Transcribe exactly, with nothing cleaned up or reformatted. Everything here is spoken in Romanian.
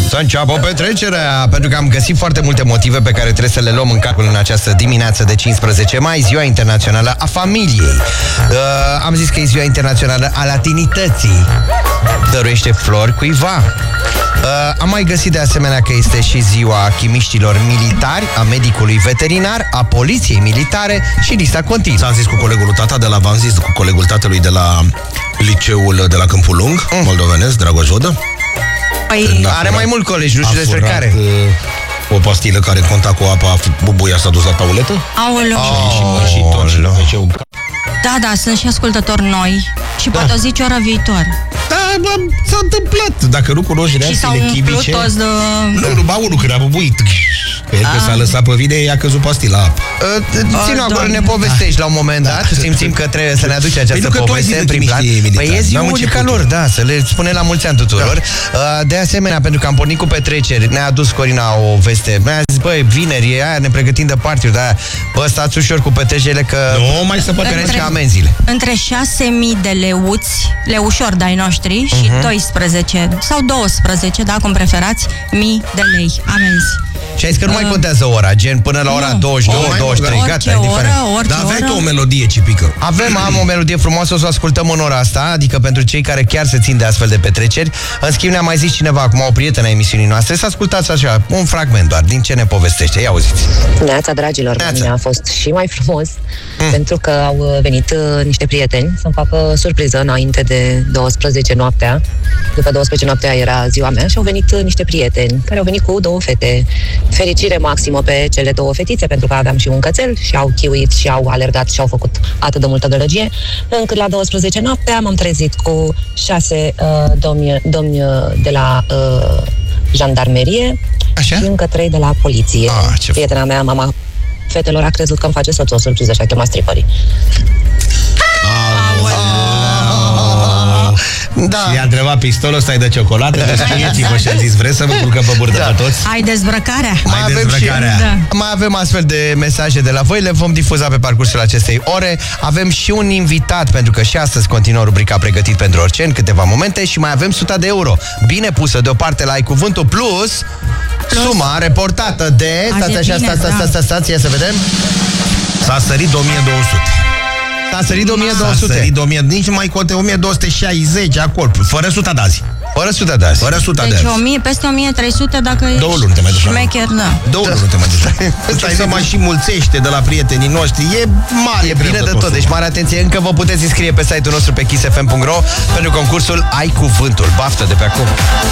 Să înceapă petrecerea, pentru că am găsit foarte multe motive pe care trebuie să le luăm în calcul în această dimineață de cincisprezece mai, Ziua Internațională a Familiei. Uh, am zis că e Ziua Internațională a Latinității. Dăruiește flori cuiva. Uh, am mai găsit de asemenea că este și ziua chimiștilor militari, a medicului veterinar, a poliției militare și lista continuă. Ți-am zis cu colegul tata de la, v-am zis cu colegul tatălui de la liceul de la Câmpul Lung, mm. moldovenesc, Dragoș Vodă. Păi, are mai mult colegi, nu știu despre care. O pastilă care conta cu apa, bubuia s-a dus la tauletă. Aoleu. Și, și, și tot, și după ce un... Da, da, sunt și ascultători noi și da. Poate o zice ora viitoare. Da, bă, s-a întâmplat. Dacă nu cunoști reacțiile chimice... toți de... Nu, nu, ba unul când a bubuit. Că el s-a lăsat pe vine, i-a căzut pastila apă. Ținu, acolo ne povestești la un moment dat. Simțim că trebuie să ne aduci această poveste în prim plan. Păi e ziua unica lor, da, să le spune la mulți ani tuturor. De asemenea, pentru că am pornit cu petreceri, ne-a adus Corina o veste. Ne-a zis, băi, vineri e aia, ne pregătim de party, da. Bă, stați ușor cu petrecerile că... Nu, mai se poate crește amenziile. Între șase mii de leuți, leușori de-ai noștri, și uh-huh. doisprezece sau douăsprezece, da, cum preferați, mii de lei amenzi. Și ai zis că nu uh, mai contează ora, gen până la ora douăzeci și două, douăzeci și trei, gata, e diferent. Dar aveai tu o melodie cipică. Avem, am o melodie frumoasă, o să o ascultăm în ora asta, adică pentru cei care chiar se țin de astfel de petreceri. În schimb, ne-a mai zis cineva, acum o prietenă a emisiunii noastre, să ascultați așa, un fragment doar, din ce ne povestește. Ia auziți. Neața, dragilor, Neața. A fost și mai frumos, mm. pentru că au venit uh, niște prieteni să-mi facă surpriză înainte de douăsprezece noaptea. După douăsprezece noaptea era ziua mea și au venit uh, niște prieteni care au venit cu două fete. Fericire maximă pe cele două fetițe, pentru că aveam și un cățel și au chiuit și au alergat și au făcut atât de multă gălăgie, încât la douăsprezece noaptea m-am trezit cu șase uh, domni, domni de la uh, jandarmerie. Așa? Și încă trei de la poliție. Ah, prietena mea, mama fetelor, a crezut că îmi face soțul o surpriză și a chemat stripării. Da. Și i-a întrebat pistolul ăsta e de ciocolată, descrieți-vă și a zis, vreți să vă culcăm pe burtă da. Pe toți? Ai dezbrăcarea. Mai, mai, avem, și, da. mai avem astfel de mesaje de la voi, le vom difuza pe parcursul acestei ore. Avem și un invitat, pentru că și astăzi continuă rubrica Pregătit pentru orice în câteva momente și mai avem suta de euro. Bine pusă deoparte la Ai Cuvântul plus, plus suma reportată de... Stați așa, bine, stați, stați, stați, stați, ia să vedem. S-a sărit o mie două sute. S-a sărit o mie două sute. S-a sărit o mie, nici mai conte o mie două sute șaizeci acolo, fără suta de azi. Fără suta de azi. Fără suta deci de azi. o mie, peste o mie trei sute dacă e două luni te mai duci. Șmecher, da. Două luni te mai duci. Stai să mai și mulțește de la prietenii noștri. E mare. E bine de tot. Deci mare atenție, încă vă puteți înscrie pe site-ul nostru pe kiss f m punct r o pentru concursul Ai Cuvântul. Baftă de pe acum.